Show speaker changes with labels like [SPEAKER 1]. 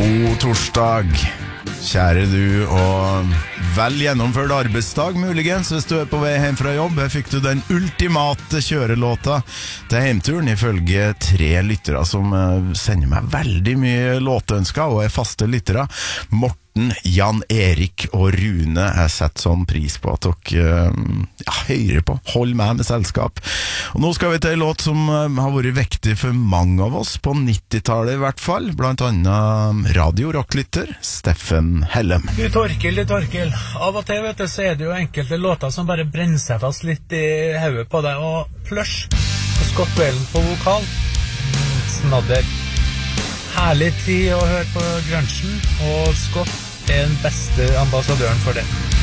[SPEAKER 1] God torsdag, kjære du, og vel gjennomført arbeidsdag muligens hvis du på vei hjem fra jobb. Her fikk du den ultimate kjørelåta til hjemturen ifølge 3 lyttere som sender meg veldig mye låtønsker og faste lyttere. Morten, Jan Erik og Rune. Jeg setter sånn pris på at dere hører på. Hold meg med selskap. Og nå skal vi til en låt som har vært viktig for mange av oss på 90-tallet i hvert fall, blant annet radio-rocklytter Steffen Hellem.
[SPEAKER 2] Du Torkel, av og til vet du, så er det jo enkelte låter som bare brenner seg fast litt i hodet på deg, og Plush og Scott Whelan på vokal, snadder. Herlig tid å høre på grunchen, og Scott er den beste ambassadøren for det.